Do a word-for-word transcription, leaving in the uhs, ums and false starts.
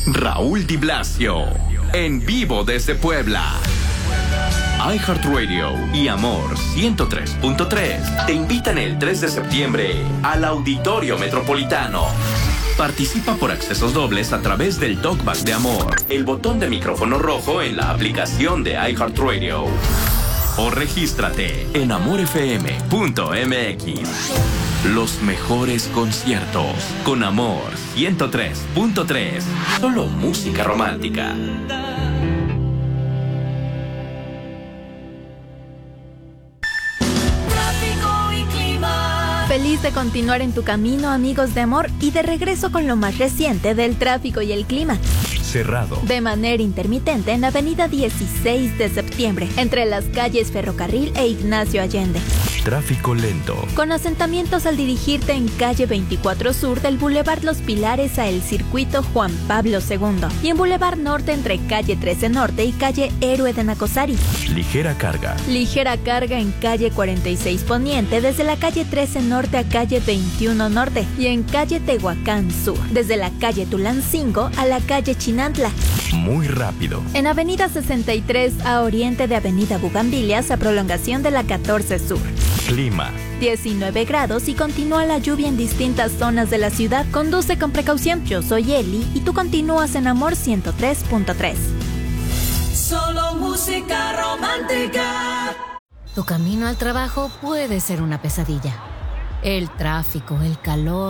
Raúl Di Blasio, en vivo desde Puebla. iHeartRadio y Amor ciento tres punto tres te invitan el tres de septiembre al Auditorio Metropolitano. Participa por accesos dobles a través del Talkback de Amor, el botón de micrófono rojo en la aplicación de iHeartRadio. O regístrate en amor f m punto m x. Los mejores conciertos con Amor ciento tres punto tres. Solo música romántica. Feliz de continuar en tu camino, amigos de Amor, y de regreso con lo más reciente del tráfico y el clima. Cerrado de manera intermitente en Avenida dieciséis de septiembre, entre las calles Ferrocarril e Ignacio Allende. Tráfico lento. Con asentamientos al dirigirte en calle veinticuatro Sur del Boulevard Los Pilares a el Circuito Juan Pablo segundo. Y en Boulevard Norte entre calle trece Norte y calle Héroe de Nacosari. Ligera carga. Ligera carga en calle cuarenta y seis Poniente desde la calle trece Norte a calle veintiuno Norte. Y en calle Tehuacán Sur, desde la calle Tulancingo a la calle Chinantla. Muy rápido. En Avenida sesenta y tres a oriente de Avenida Bugambilias a prolongación de la catorce Sur. Clima. diecinueve grados y continúa la lluvia en distintas zonas de la ciudad. Conduce con precaución. Yo soy Eli y tú continúas en Amor ciento tres punto tres. Solo música romántica. Tu camino al trabajo puede ser una pesadilla. El tráfico, el calor.